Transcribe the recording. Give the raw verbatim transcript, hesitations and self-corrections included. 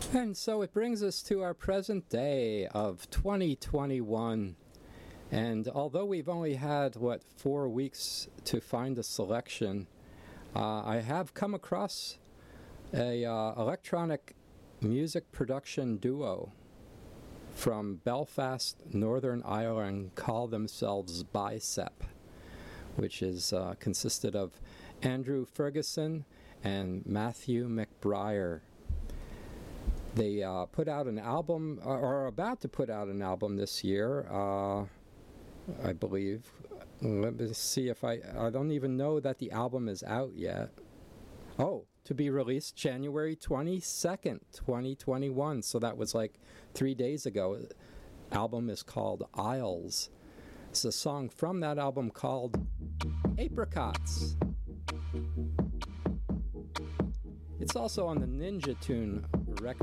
And so it brings us to our present day of twenty twenty-one. And although we've only had, what, four weeks to find a selection, uh, I have come across a uh, electronic music production duo from Belfast, Northern Ireland, call themselves Bicep, which is uh, consisted of Andrew Ferguson and Matthew McBriar. They uh, put out an album, or are about to put out an album this year, uh, I believe. Let me see if I, I don't even know that the album is out yet. Oh, to be released January twenty-second, twenty twenty-one. So that was like three days ago. Album is called Isles. It's a song from that album called Apricots. It's also on the Ninja Tune record.